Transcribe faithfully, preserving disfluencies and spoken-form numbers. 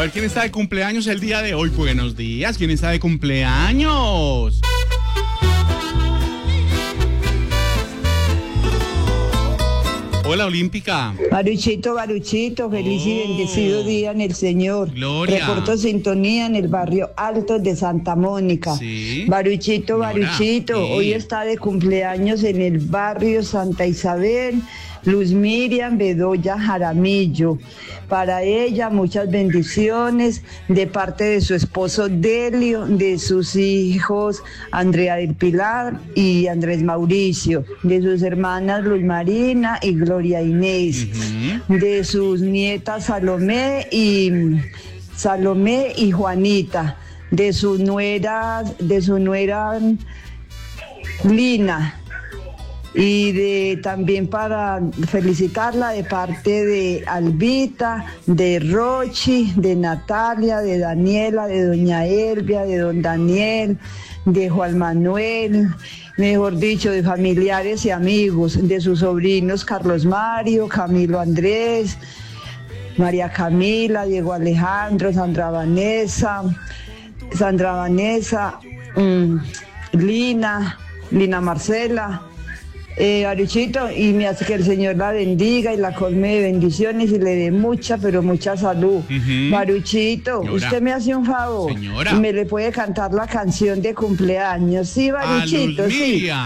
ver quién está de cumpleaños el día de hoy. Buenos días, ¿quién está de cumpleaños? Hola, Olímpica. Baruchito, Baruchito, feliz oh. y bendecido día en el Señor. Gloria. Reporto sintonía en el barrio Alto de Santa Mónica. Sí. Baruchito, Nora. Baruchito, Sí. hoy está de cumpleaños en el barrio Santa Isabel, Luz Miriam Bedoya Jaramillo. Para ella, muchas bendiciones de parte de su esposo Delio, de sus hijos Andrea del Pilar y Andrés Mauricio, de sus hermanas Luz Marina y Gloria Inés, uh-huh. de sus nietas Salomé y Salomé y Juanita, de su nuera, de su nuera Lina. Y de también para felicitarla de parte de Albita, de Rochi, de Natalia, de Daniela, de doña Elvia, de don Daniel, de Juan Manuel, mejor dicho, de familiares y amigos, de sus sobrinos Carlos Mario, Camilo Andrés, María Camila, Diego Alejandro, Sandra Vanessa, Sandra Vanessa, mmm, Lina, Lina Marcela. Eh, Baruchito, y me hace que el Señor la bendiga y la colme de bendiciones y le dé mucha, pero mucha salud. Uh-huh. Baruchito, Señora. Usted me hace un favor. Señora. Y me le puede cantar la canción de cumpleaños. Sí, Baruchito, sí.